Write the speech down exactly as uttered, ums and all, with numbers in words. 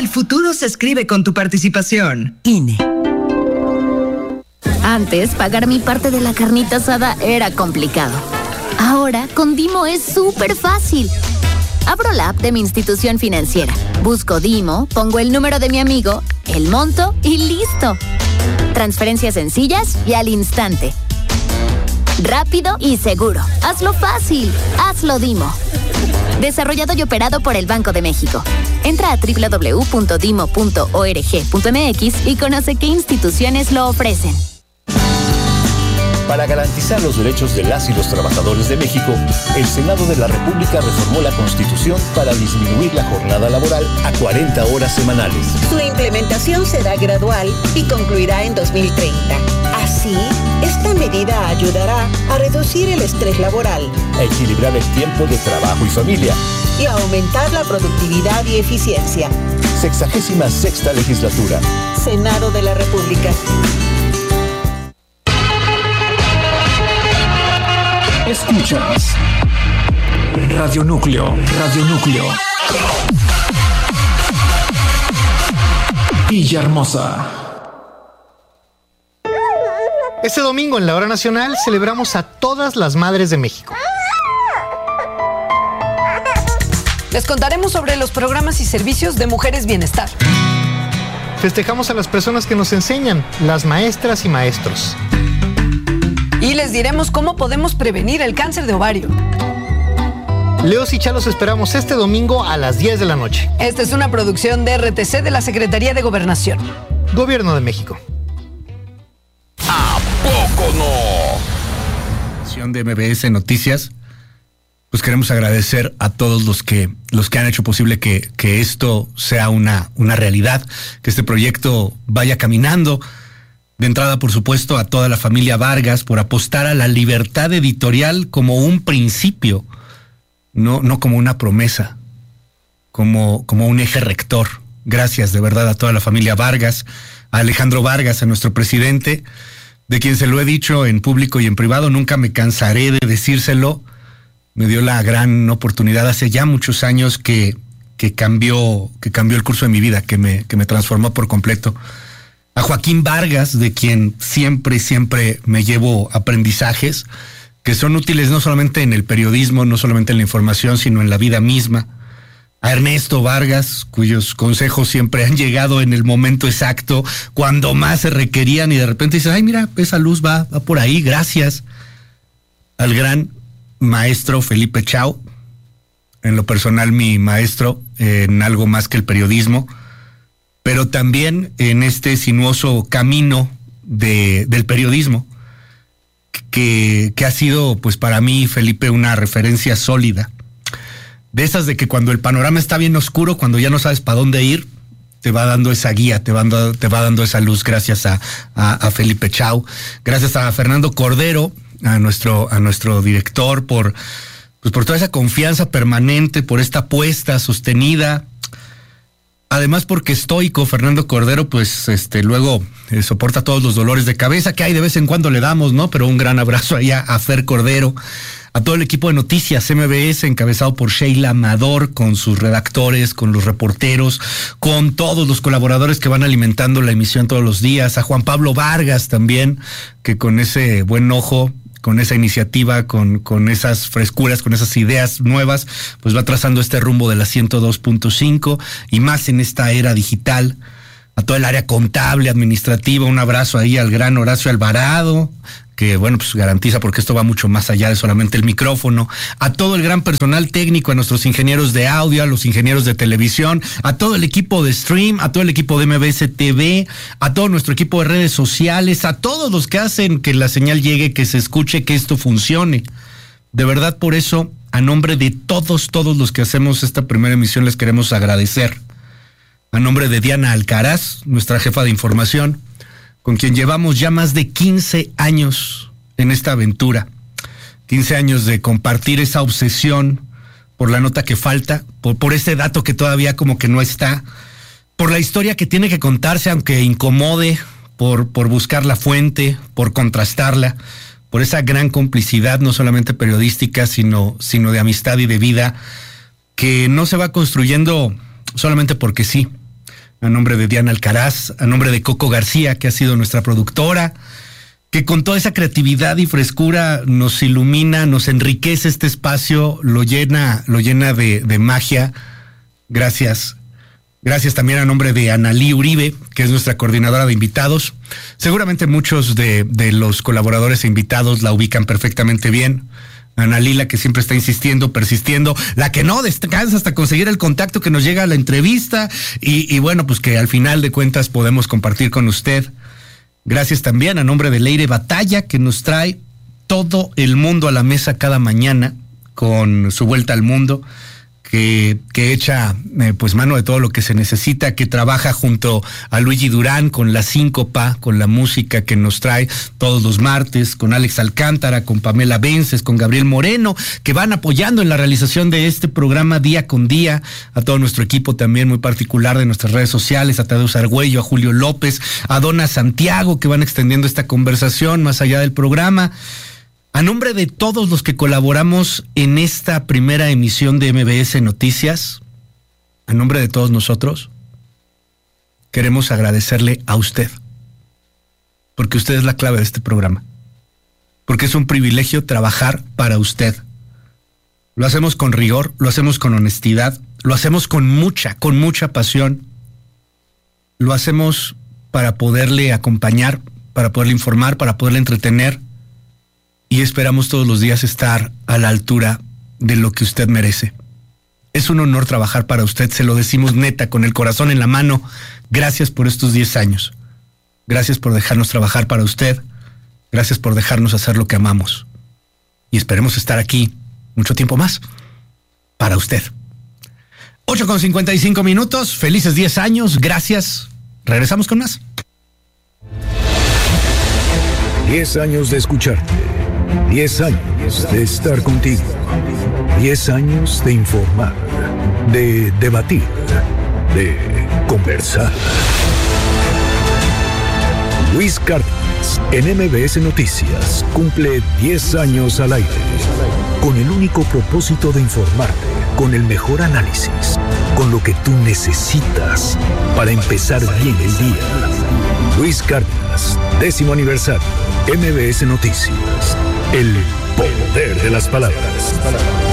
futuro se escribe con tu participación. I N E. Antes, pagar mi parte de la carnita asada era complicado. Ahora, con Dimo es súper fácil. Abro la app de mi institución financiera, busco Dimo, pongo el número de mi amigo, el monto y listo. Transferencias sencillas y al instante. Rápido y seguro. Hazlo fácil. Hazlo Dimo. Desarrollado y operado por el Banco de México. Entra a doble u doble u doble u punto dimo punto org punto m x y conoce qué instituciones lo ofrecen. Para garantizar los derechos de las y los trabajadores de México, el Senado de la República reformó la Constitución para disminuir la jornada laboral a cuarenta horas semanales. Su implementación será gradual y concluirá en dos mil treinta. Así, esta medida ayudará a reducir el estrés laboral, a equilibrar el tiempo de trabajo y familia y a aumentar la productividad y eficiencia. Sexagésima sexta legislatura. Senado de la República. Escuchas Radio Núcleo, Radio Núcleo. Villahermosa. Este domingo en la Hora Nacional celebramos a todas las madres de México. Les contaremos sobre los programas y servicios de Mujeres Bienestar. Festejamos a las personas que nos enseñan, las maestras y maestros. Y les diremos cómo podemos prevenir el cáncer de ovario. Leos y Chalos esperamos este domingo a las diez de la noche. Esta es una producción de R T C de la Secretaría de Gobernación. Gobierno de México. ¿A poco no? De M B S Noticias, pues queremos agradecer a todos los que los que han hecho posible que, que esto sea una, una realidad, que este proyecto vaya caminando. De entrada, por supuesto, a toda la familia Vargas por apostar a la libertad editorial como un principio, no, no como una promesa, como, como un eje rector. Gracias de verdad a toda la familia Vargas, a Alejandro Vargas, a nuestro presidente, de quien se lo he dicho en público y en privado, nunca me cansaré de decírselo. Me dio la gran oportunidad hace ya muchos años que, que cambió, que cambió el curso de mi vida, que me, que me transformó por completo. A Joaquín Vargas, de quien siempre, siempre me llevo aprendizajes que son útiles no solamente en el periodismo, no solamente en la información, sino en la vida misma. A Ernesto Vargas, cuyos consejos siempre han llegado en el momento exacto, cuando más se requerían, y de repente dices, ay, mira, esa luz va, va por ahí, gracias. Al gran maestro Felipe Chao, en lo personal mi maestro en algo más que el periodismo, pero también en este sinuoso camino de, del periodismo, que, que ha sido, pues para mí, Felipe, una referencia sólida. De esas de que cuando el panorama está bien oscuro, cuando ya no sabes para dónde ir, te va dando esa guía, te va dando, te va dando esa luz, gracias a, a, a Felipe Chao. Gracias a Fernando Cordero, a nuestro, a nuestro director, por, pues por toda esa confianza permanente, por esta apuesta sostenida. Además, porque estoico, Fernando Cordero, pues este luego eh, soporta todos los dolores de cabeza que hay de vez en cuando le damos, ¿no? Pero un gran abrazo allá a Fer Cordero, a todo el equipo de Noticias M B S, encabezado por Sheila Amador, con sus redactores, con los reporteros, con todos los colaboradores que van alimentando la emisión todos los días, a Juan Pablo Vargas también, que con ese buen ojo, con esa iniciativa, con, con esas frescuras, con esas ideas nuevas, pues va trazando este rumbo de la ciento dos punto cinco y más en esta era digital. A todo el área contable, administrativa, un abrazo ahí al gran Horacio Alvarado, que bueno, pues garantiza, porque esto va mucho más allá de solamente el micrófono. A todo el gran personal técnico, a nuestros ingenieros de audio, a los ingenieros de televisión, a todo el equipo de stream, a todo el equipo de M B S T V, a todo nuestro equipo de redes sociales, a todos los que hacen que la señal llegue, que se escuche, que esto funcione. De verdad, por eso, a nombre de todos, todos los que hacemos esta primera emisión, les queremos agradecer. A nombre de Diana Alcaraz, nuestra jefa de información, con quien llevamos ya más de quince años en esta aventura. quince años de compartir esa obsesión por la nota que falta, por, por ese dato que todavía como que no está, por la historia que tiene que contarse aunque incomode, por, por buscar la fuente, por contrastarla, por esa gran complicidad, no solamente periodística, sino, sino de amistad y de vida, que no se va construyendo solamente porque sí, a nombre de Diana Alcaraz, a nombre de Coco García, que ha sido nuestra productora, que con toda esa creatividad y frescura nos ilumina, nos enriquece este espacio, lo llena, lo llena de, de magia. Gracias. Gracias también a nombre de Analí Uribe, que es nuestra coordinadora de invitados. Seguramente muchos de, de los colaboradores e invitados la ubican perfectamente bien. Analí, la que siempre está insistiendo, persistiendo, la que no descansa hasta conseguir el contacto que nos llega a la entrevista y, y bueno, pues que al final de cuentas podemos compartir con usted. Gracias también a nombre de Leire Batalla, que nos trae todo el mundo a la mesa cada mañana con su vuelta al mundo, que, que echa eh, pues mano de todo lo que se necesita, que trabaja junto a Luigi Durán con la síncopa, con la música que nos trae todos los martes, con Alex Alcántara, con Pamela Vences, con Gabriel Moreno, que van apoyando en la realización de este programa día con día, a todo nuestro equipo también muy particular de nuestras redes sociales, a Tadeo Argüello, a Julio López, a Donna Santiago, que van extendiendo esta conversación más allá del programa. A nombre de todos los que colaboramos en esta primera emisión de M B S Noticias, a nombre de todos nosotros, queremos agradecerle a usted, porque usted es la clave de este programa, porque es un privilegio trabajar para usted. Lo hacemos con rigor, lo hacemos con honestidad, lo hacemos con mucha, con mucha pasión, lo hacemos para poderle acompañar, para poderle informar, para poderle entretener, y esperamos todos los días estar a la altura de lo que usted merece. Es un honor trabajar para usted, se lo decimos neta, con el corazón en la mano. Gracias por estos diez años. Gracias por dejarnos trabajar para usted. Gracias por dejarnos hacer lo que amamos. Y esperemos estar aquí mucho tiempo más para usted. ocho con cincuenta y cinco minutos, felices diez años, gracias. Regresamos con más. diez años de escucharte. diez años de estar contigo. diez años de informar, de debatir, de conversar. Luis Cárdenas, en M B S Noticias, cumple diez años al aire, con el único propósito de informarte, con el mejor análisis, con lo que tú necesitas para empezar bien el día. Luis Cárdenas, décimo aniversario, M B S Noticias. El poder de las palabras.